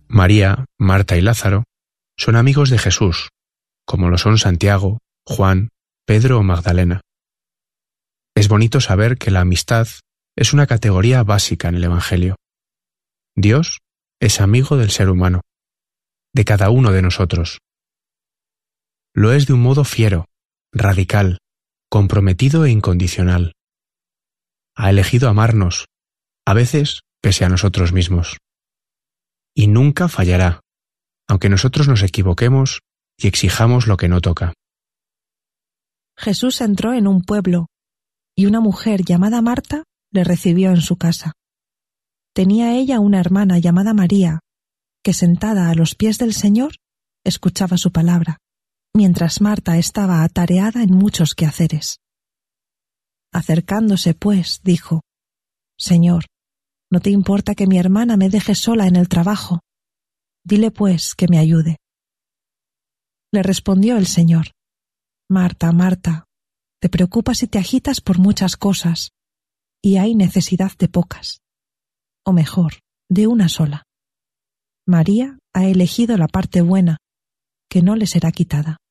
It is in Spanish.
María, Marta y Lázaro son amigos de Jesús, como lo son Santiago, Juan, Pedro o Magdalena. Es bonito saber que la amistad es una categoría básica en el Evangelio. Dios es amigo del ser humano, de cada uno de nosotros. Lo es de un modo fiero, radical, comprometido e incondicional. Ha elegido amarnos, a veces pese a nosotros mismos. Y nunca fallará, aunque nosotros nos equivoquemos y exijamos lo que no toca. Jesús entró en un pueblo, y una mujer llamada Marta le recibió en su casa. Tenía ella una hermana llamada María, que sentada a los pies del Señor, escuchaba su palabra, mientras Marta estaba atareada en muchos quehaceres. Acercándose, pues, dijo: «Señor, ¿no te importa que mi hermana me deje sola en el trabajo? Dile, pues, que me ayude». Le respondió el Señor: «Marta, Marta, te preocupas y te agitas por muchas cosas, y hay necesidad de pocas, o mejor, de una sola. María ha elegido la parte buena, que no le será quitada».